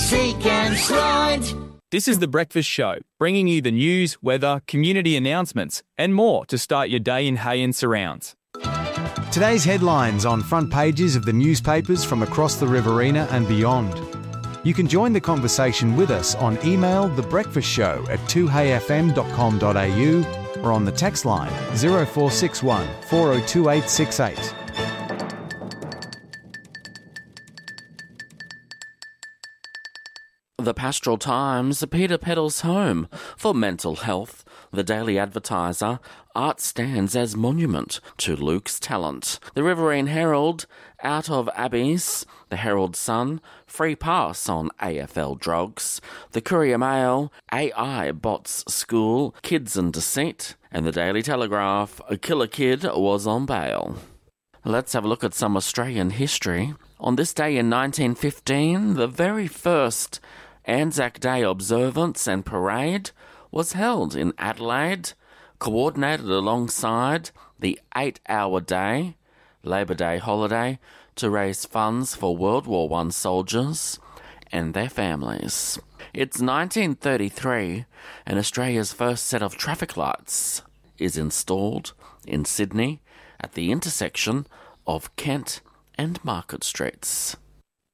Seek and Slide. This is The Breakfast Show, bringing you the news, weather, community announcements and more to start your day in Hay and surrounds. Today's headlines on front pages of the newspapers from across the Riverina and beyond. You can join the conversation with us on email thebreakfastshow@2hayfm.com.au or on the text line 0461 402868. The Pastoral Times, Peter Peddle's home for mental health. The Daily Advertiser, art stands as monument to Luke's talent. The Riverine Herald, out of Abbeys. The Herald Sun, free pass on AFL drugs. The Courier Mail, AI bots school, kids and deceit. And the Daily Telegraph, a killer kid was on bail. Let's have a look at some Australian history. On this day in 1915, the very first Anzac Day observance and parade was held in Adelaide, coordinated alongside the 8-hour day, Labor Day holiday, to raise funds for World War I soldiers and their families. It's 1933, and Australia's first set of traffic lights is installed in Sydney at the intersection of Kent and Market Streets.